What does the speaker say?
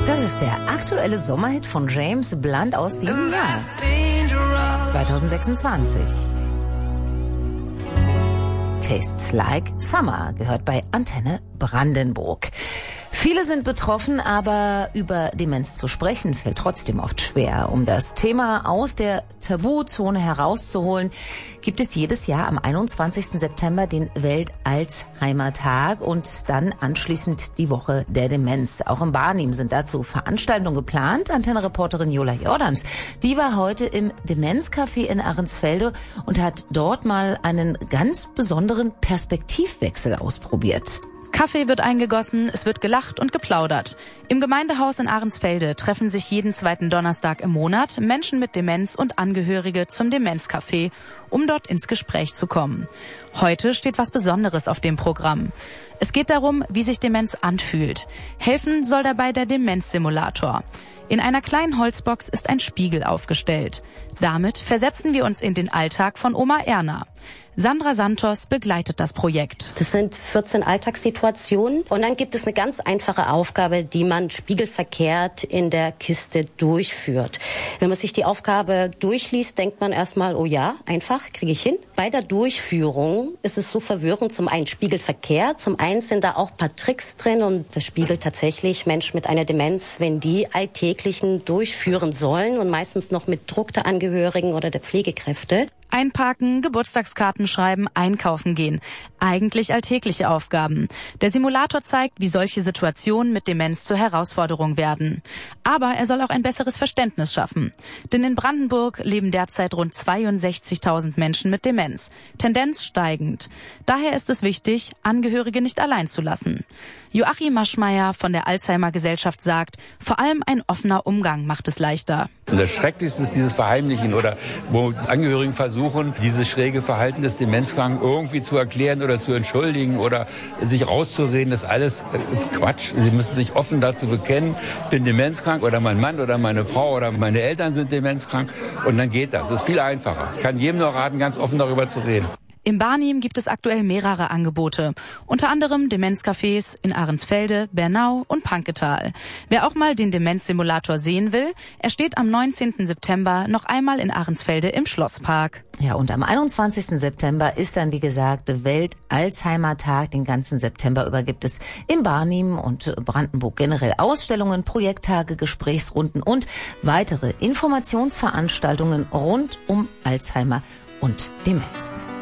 Das ist der aktuelle Sommerhit von James Blunt aus diesem Jahr, 2026. Tastes Like Summer gehört bei Antenne Brandenburg. Viele sind betroffen, aber über Demenz zu sprechen fällt trotzdem oft schwer. Um das Thema aus der Tabuzone herauszuholen, gibt es jedes Jahr am 21. September den Welt-Alzheimer-Tag und dann anschließend die Woche der Demenz. Auch in Barnim sind dazu Veranstaltungen geplant. Antenne-Reporterin Jola Jordans, die war heute im Demenzcafé in Ahrensfelde und hat dort mal einen ganz besonderen Perspektivwechsel ausprobiert. Kaffee wird eingegossen, es wird gelacht und geplaudert. Im Gemeindehaus in Ahrensfelde treffen sich jeden zweiten Donnerstag im Monat Menschen mit Demenz und Angehörige zum Demenzcafé, um dort ins Gespräch zu kommen. Heute steht was Besonderes auf dem Programm. Es geht darum, wie sich Demenz anfühlt. Helfen soll dabei der Demenzsimulator. In einer kleinen Holzbox ist ein Spiegel aufgestellt. Damit versetzen wir uns in den Alltag von Oma Erna. Sandra Santos begleitet das Projekt. Das sind 14 Alltagssituationen und dann gibt es eine ganz einfache Aufgabe, die man spiegelverkehrt in der Kiste durchführt. Wenn man sich die Aufgabe durchliest, denkt man erstmal, oh ja, einfach, kriege ich hin. Bei der Durchführung ist es so verwirrend, zum einen spiegelverkehrt, zum einen sind da auch ein paar Tricks drin und das spiegelt tatsächlich Menschen mit einer Demenz, wenn die alltäglichen durchführen sollen und meistens noch mit Druck der Angehörigen oder der Pflegekräfte. Einparken, Geburtstagskarten schreiben, einkaufen gehen. Eigentlich alltägliche Aufgaben. Der Simulator zeigt, wie solche Situationen mit Demenz zur Herausforderung werden. Aber er soll auch ein besseres Verständnis schaffen. Denn in Brandenburg leben derzeit rund 62.000 Menschen mit Demenz. Tendenz steigend. Daher ist es wichtig, Angehörige nicht allein zu lassen. Joachim Maschmeyer von der Alzheimer-Gesellschaft sagt, vor allem ein offener Umgang macht es leichter. Das Schrecklichste ist dieses Verheimlichen oder wo Angehörigen versuchen, dieses schräge Verhalten des Demenzkranken irgendwie zu erklären oder zu entschuldigen oder sich rauszureden. Das ist alles Quatsch. Sie müssen sich offen dazu bekennen, ich bin demenzkrank oder mein Mann oder meine Frau oder meine Eltern sind demenzkrank und dann geht das. Das ist viel einfacher. Ich kann jedem nur raten, ganz offen darüber zu reden. Im Barnim gibt es aktuell mehrere Angebote, unter anderem Demenzcafés in Ahrensfelde, Bernau und Panketal. Wer auch mal den Demenzsimulator sehen will, er steht am 19. September noch einmal in Ahrensfelde im Schlosspark. Ja, und am 21. September ist dann, wie gesagt, Welt-Alzheimer-Tag. Den ganzen September über gibt es im Barnim und Brandenburg generell Ausstellungen, Projekttage, Gesprächsrunden und weitere Informationsveranstaltungen rund um Alzheimer und Demenz.